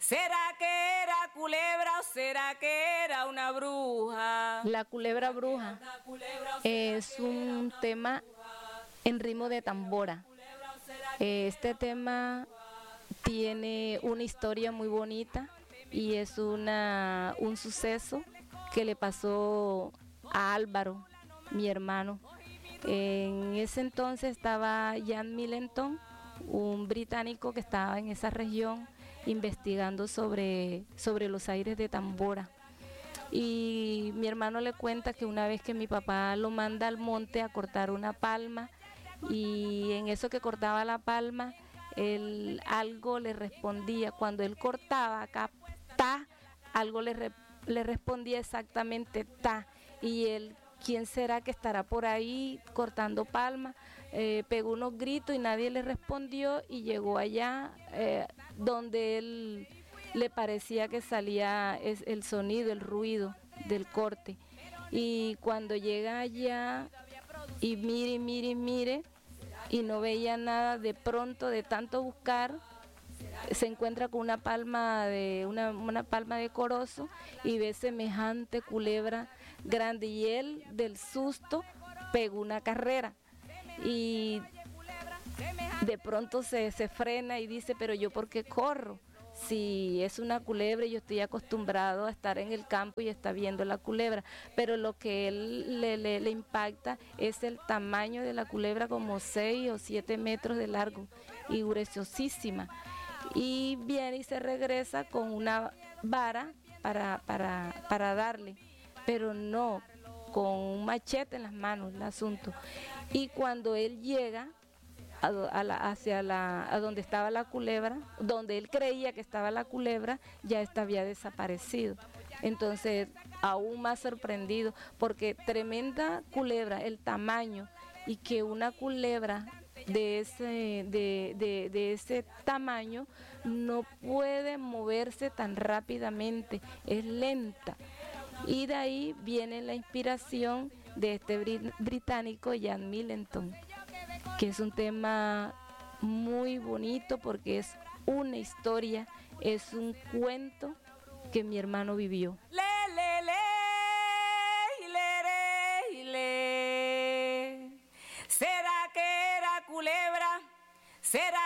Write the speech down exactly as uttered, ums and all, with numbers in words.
¿Será que era culebra o será que era una bruja? La culebra bruja es un tema en ritmo de tambora. Este tema tiene una historia muy bonita y es una, un suceso que le pasó a Álvaro, mi hermano. En ese entonces estaba Jan Millington, un británico que estaba en esa región investigando sobre, sobre los aires de tambora. Y mi hermano le cuenta que una vez que mi papá lo manda al monte a cortar una palma, y en eso que cortaba la palma, él, algo le respondía. Cuando él cortaba acá, ta, algo le, re, le respondía exactamente ta. Y él, ¿quién será que estará por ahí cortando palma? Eh, pegó unos gritos y nadie le respondió y llegó allá eh, donde él le parecía que salía es, el sonido, el ruido del corte. Y cuando llega allá y mire, mire, mire, y no veía nada, de pronto, de tanto buscar, se encuentra con una palma de una, una palma de corozo y ve semejante culebra grande, y él del susto pegó una carrera y de pronto se, se frena y dice, pero yo ¿por qué corro? Si es una culebra, yo estoy acostumbrado a estar en el campo y está viendo la culebra, pero lo que él le, le, le impacta es el tamaño de la culebra, como seis o siete metros de largo y gruesísima. Y viene y se regresa con una vara para, para, para darle, pero no, con un machete en las manos el asunto. Y cuando él llega A, a la, hacia la, a donde estaba la culebra, donde él creía que estaba la culebra, ya esta había desaparecido. Entonces, aún más sorprendido, porque tremenda culebra, el tamaño, y que una culebra de ese, de, de, de ese tamaño no puede moverse tan rápidamente, es lenta. Y de ahí viene la inspiración de este brit británico Jan Millington, que es un tema muy bonito porque es una historia, es un cuento que mi hermano vivió. Le, le, le, le, le, le. ¿Será que era culebra? ¿Será